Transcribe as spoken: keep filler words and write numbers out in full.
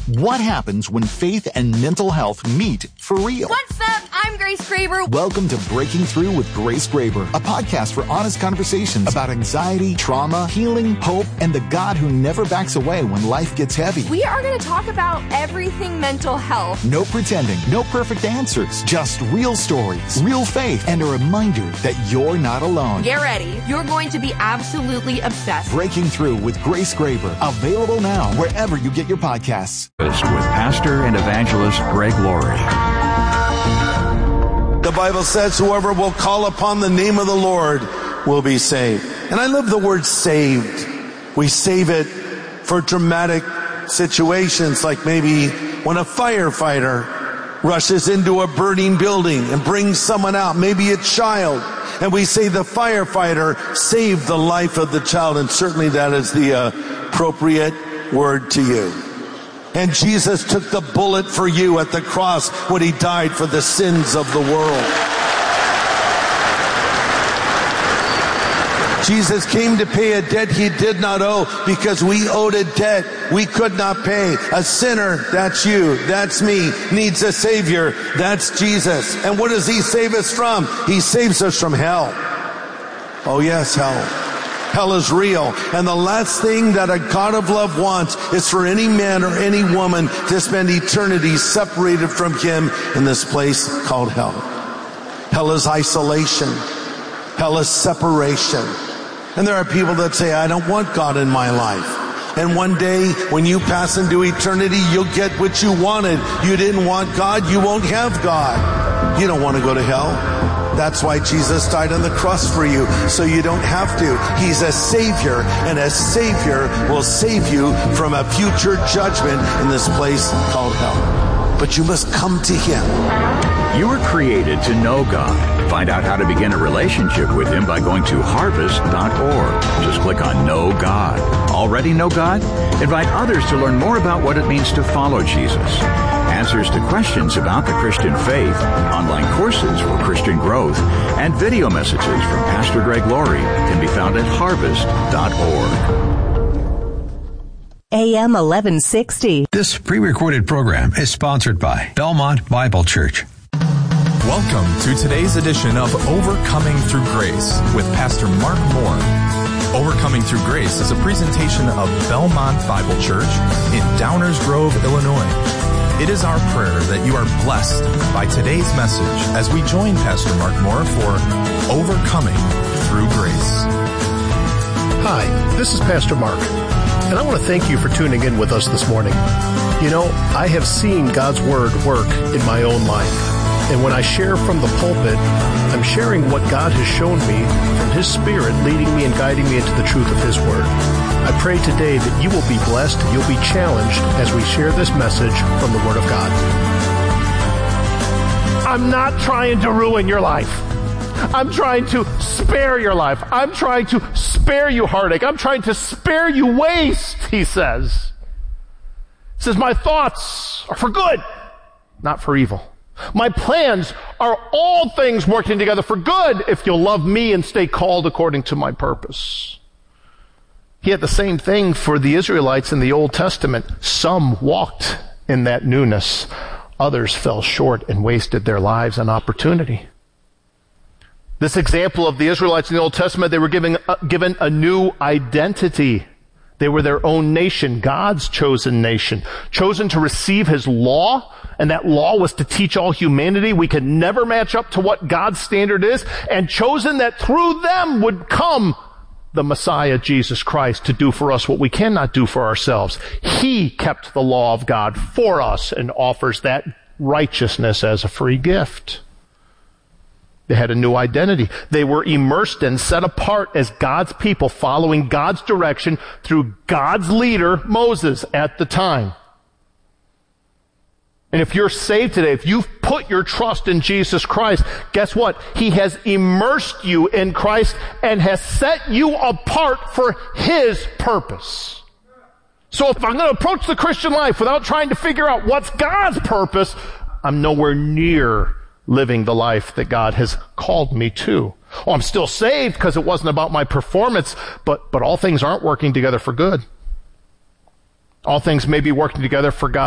What happens when faith and mental health meet for real? What's up? I'm Grace Graber. Welcome to Breaking Through with Grace Graber, a podcast for honest conversations about anxiety, trauma, healing, hope, and the God who never backs away when life gets heavy. We are going to talk about everything mental health. No pretending, no perfect answers, just real stories, real faith, and a reminder that you're not alone. Get ready. You're going to be absolutely obsessed. Breaking Through with Grace Graber, available now wherever you get your podcasts. With Pastor and Evangelist Greg Laurie. The Bible says whoever will call upon the name of the Lord will be saved. And I love the word saved. We save it for dramatic situations, like maybe when a firefighter rushes into a burning building and brings someone out, maybe a child, and we say the firefighter saved the life of the child, and certainly that is the uh, appropriate word to you. And Jesus took the bullet for you at the cross when he died for the sins of the world. Jesus came to pay a debt he did not owe because we owed a debt we could not pay. A sinner, that's you, that's me, needs a Savior, that's Jesus. And what does he save us from? He saves us from hell. Oh yes, hell. Hell is real. And the last thing that a God of love wants is for any man or any woman to spend eternity separated from him in this place called hell. Hell is isolation. Hell is separation. And there are people that say, I don't want God in my life. And one day, when you pass into eternity, you'll get what you wanted. You didn't want God, you won't have God. You don't want to go to hell. That's why Jesus died on the cross for you, so you don't have to. He's a Savior, and a Savior will save you from a future judgment in this place called hell. But you must come to Him. You were created to know God. Find out how to begin a relationship with Him by going to harvest dot org. Just click on Know God. Already know God? Invite others to learn more about what it means to follow Jesus. Answers to questions about the Christian faith, online courses for Christian growth, and video messages from Pastor Greg Laurie can be found at harvest dot org. A M eleven sixty. This pre-recorded program is sponsored by Belmont Bible Church. Welcome to today's edition of Overcoming Through Grace with Pastor Mark Moore. Overcoming Through Grace is a presentation of Belmont Bible Church in Downers Grove, Illinois. It is our prayer that you are blessed by today's message as we join Pastor Mark Moore for Overcoming Through Grace. Hi, this is Pastor Mark, and I want to thank you for tuning in with us this morning. You know, I have seen God's Word work in my own life. And when I share from the pulpit, I'm sharing what God has shown me from His Spirit, leading me and guiding me into the truth of His Word. I pray today that you will be blessed and you'll be challenged as we share this message from the Word of God. I'm not trying to ruin your life. I'm trying to spare your life. I'm trying to spare you heartache. I'm trying to spare you waste, He says. He says, my thoughts are for good, not for evil. My plans are all things working together for good if you'll love me and stay called according to my purpose. He had the same thing for the Israelites in the Old Testament. Some walked in that newness. Others fell short and wasted their lives and opportunity. This example of the Israelites in the Old Testament, they were given, uh, given a new identity. They were their own nation, God's chosen nation, chosen to receive His law. And that law was to teach all humanity we could never match up to what God's standard is, and chosen that through them would come the Messiah, Jesus Christ, to do for us what we cannot do for ourselves. He kept the law of God for us and offers that righteousness as a free gift. They had a new identity. They were immersed and set apart as God's people, following God's direction through God's leader, Moses, at the time. And if you're saved today, if you've put your trust in Jesus Christ, guess what? He has immersed you in Christ and has set you apart for His purpose. So if I'm going to approach the Christian life without trying to figure out what's God's purpose, I'm nowhere near living the life that God has called me to. Oh, I'm still saved because it wasn't about my performance, but, but all things aren't working together for good. All things may be working together for God.